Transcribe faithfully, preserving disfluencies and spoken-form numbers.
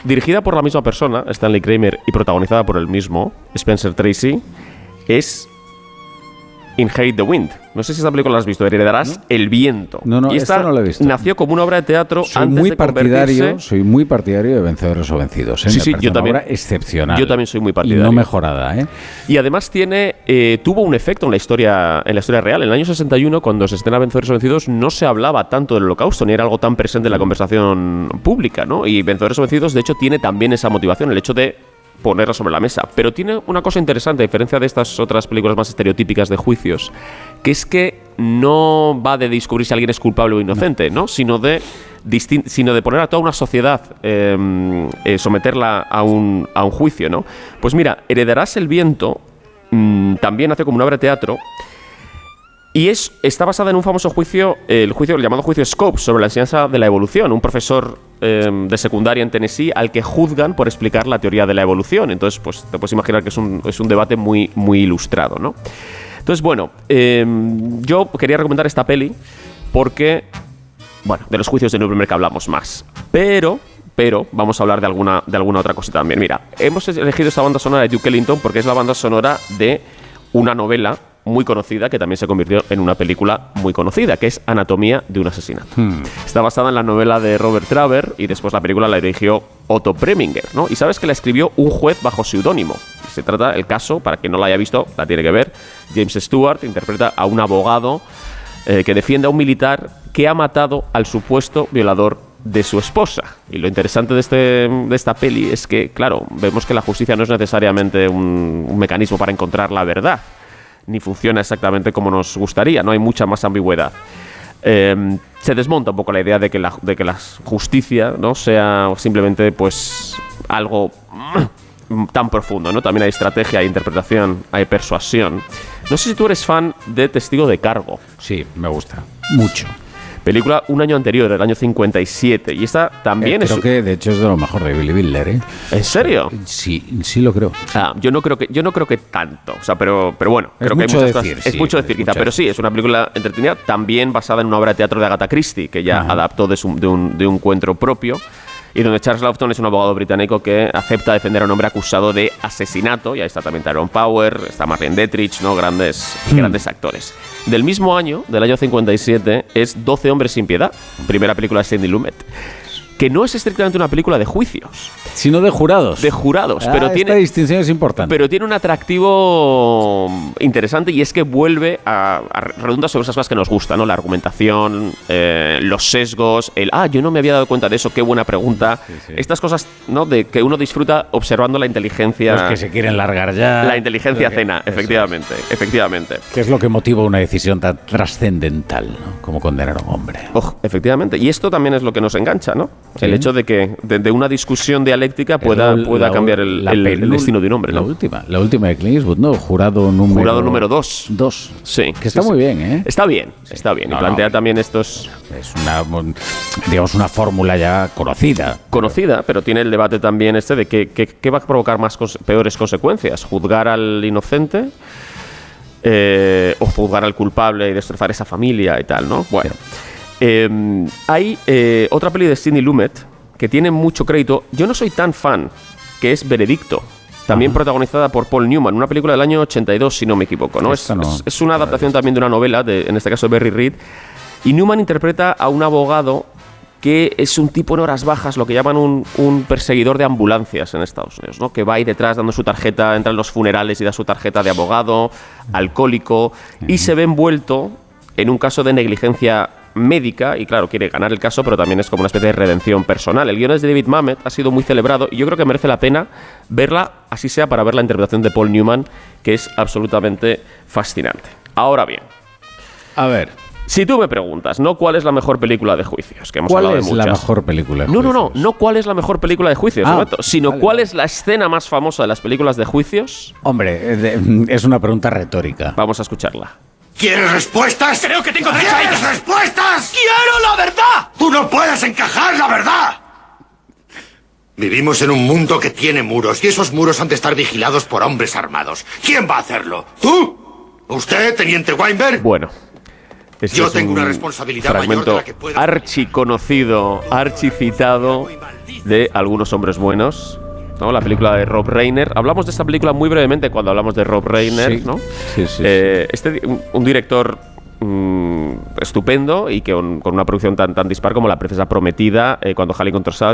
dirigida por la misma persona, Stanley Kramer, y protagonizada por el mismo, Spencer Tracy, es Inherit the Wind. No sé si esta película la has visto. Heredarás ¿No? el viento. No, no, y esta, esta no la he visto. Nació como una obra de teatro soy antes muy de partidario, convertirse... Soy muy partidario de Vencedores o Vencidos. ¿eh? Sí, Me sí, parece yo una también. obra excepcional. Yo también soy muy partidario. Y no mejorada, ¿eh? Y además tiene, eh, tuvo un efecto en la historia, en la historia real. En el año sesenta y uno, cuando se estrena Vencedores o Vencidos, no se hablaba tanto del Holocausto, ni era algo tan presente en la conversación pública, ¿no? Y Vencedores o Vencidos, de hecho, tiene también esa motivación, el hecho de ponerla sobre la mesa. Pero tiene una cosa interesante, a diferencia de estas otras películas más estereotípicas de juicios, que es que no va de descubrir si alguien es culpable o inocente, ¿no? Sino de distin- sino de poner a toda una sociedad, eh, eh, someterla a un, a un juicio, ¿no? Pues mira, Heredarás el viento mmm, también hace como una obra de teatro. Y es, está basada en un famoso juicio, el juicio el llamado juicio Scopes, sobre la enseñanza de la evolución. Un profesor eh, de secundaria en Tennessee al que juzgan por explicar la teoría de la evolución. Entonces, pues te puedes imaginar que es un, es un debate muy, muy ilustrado, ¿no? Entonces, bueno, eh, yo quería recomendar esta peli porque, bueno, de los juicios de Nuremberg que hablamos más. Pero... Pero vamos a hablar de alguna, de alguna otra cosita también. Mira, hemos elegido esta banda sonora de Duke Ellington porque es la banda sonora de una novela muy conocida que también se convirtió en una película muy conocida, que es Anatomía de un asesinato. Hmm. Está basada en la novela de Robert Traver y después la película la dirigió Otto Preminger, ¿no? Y sabes que la escribió un juez bajo seudónimo. Se trata el caso, para quien no la haya visto, la tiene que ver. James Stewart interpreta a un abogado eh, que defiende a un militar que ha matado al supuesto violador de su esposa. Y lo interesante de, este, de esta peli es que, claro, vemos que la justicia no es necesariamente un, un mecanismo para encontrar la verdad, ni funciona exactamente como nos gustaría, no hay mucha más ambigüedad. Eh, se desmonta un poco la idea de que la, de que la justicia no sea simplemente pues algo tan profundo, ¿no? También hay estrategia, hay interpretación, hay persuasión. No sé si tú eres fan de Testigo de Cargo. Sí, me gusta mucho. Película un año anterior, el año cincuenta y siete. Y esta también eh, es... Creo que de hecho es de lo mejor de Billy Wilder, ¿eh? ¿En serio? Sí, sí lo creo. Ah, yo no creo que yo no creo que tanto. O sea, pero, pero bueno, es creo que hay muchas decir, cosas. Sí, es mucho decir, es quizá. mucho Pero decir. sí, es una película entretenida, también basada en una obra de teatro de Agatha Christie, que ya Ajá. adaptó de, su, de, un, de un cuento propio. Y donde Charles Laughton es un abogado británico que acepta defender a un hombre acusado de asesinato. Y ahí está también Tyrone Power, está Marlene Dietrich, ¿no? Grandes, hmm. grandes actores. Del mismo año, del año cincuenta y siete, es doce hombres sin piedad, primera película de Sidney Lumet, que no es estrictamente una película de juicios, sino de jurados. De jurados, ah, pero esta tiene distinción es importante. Pero tiene un atractivo interesante y es que vuelve a, a redundar sobre esas cosas que nos gustan, ¿no? La argumentación, eh, los sesgos, el ah, yo no me había dado cuenta de eso, qué buena pregunta. Sí, sí. Estas cosas, ¿no? De que uno disfruta observando la inteligencia. Los que se quieren largar ya. La inteligencia que, cena, efectivamente, es. efectivamente. ¿Qué es lo que motiva una decisión tan trascendental, ¿no? Como condenar a un hombre? Oh, efectivamente. Y esto también es lo que nos engancha, ¿no? ¿Sí? El hecho de que de, de una discusión dialéctica pueda, la, pueda la, cambiar el, el, el destino de un hombre, ¿no? La última, la última de Clint Eastwood, ¿no? Jurado número... Jurado número dos. Dos. Sí. Que está sí, muy sí. bien, ¿eh? Está bien, sí. está bien. No, y plantea no, también estos... Es una, digamos, una fórmula ya conocida. Conocida, pero tiene el debate también este de que, que, que va a provocar más cos- peores consecuencias. Juzgar al inocente... Eh, o juzgar al culpable y destrozar esa familia y tal, ¿no? Bueno, eh, hay eh, otra peli de Sidney Lumet que tiene mucho crédito. Yo no soy tan fan, que es Veredicto, también Ajá. protagonizada por Paul Newman, una película del año ochenta y dos, si no me equivoco, ¿no? Es, no es, es una adaptación también de una novela, de, en este caso de Berry Reed, y Newman interpreta a un abogado que es un tipo en horas bajas, lo que llaman un, un perseguidor de ambulancias en Estados Unidos, ¿no? Que va ahí detrás dando su tarjeta, entra en los funerales y da su tarjeta de abogado, alcohólico, uh-huh. y se ve envuelto en un caso de negligencia médica, y claro, quiere ganar el caso, pero también es como una especie de redención personal. El guion es de David Mamet, ha sido muy celebrado, y yo creo que merece la pena verla, así sea para ver la interpretación de Paul Newman, que es absolutamente fascinante. Ahora bien, a ver... Si tú me preguntas, no cuál es la mejor película de juicios, que hemos ¿Cuál hablado de es muchas. la mejor película de no, juicios? No, no, no cuál es la mejor película de juicios, ah, momento, sino vale, cuál vale. es la escena más famosa de las películas de juicios. Hombre, es una pregunta retórica. Vamos a escucharla. ¿Quieres respuestas? Creo que tengo derecho a ellas. ¿Quieres respuestas? ¡Quiero la verdad! ¡Tú no puedes encajar la verdad! Vivimos en un mundo que tiene muros y esos muros han de estar vigilados por hombres armados. ¿Quién va a hacerlo? ¿Tú? ¿Usted, teniente Weinberg? Bueno. Este Yo es tengo un una responsabilidad fragmento mayor de la que pueda... archiconocido, archicitado de Algunos hombres buenos, ¿no? La película de Rob Reiner. Hablamos de esta película muy brevemente cuando hablamos de Rob Reiner, Sí, ¿no? sí, sí, Eh, este, un, un director mm, estupendo y que con, con una producción tan, tan dispar como La princesa prometida, eh, Cuando Hal encontró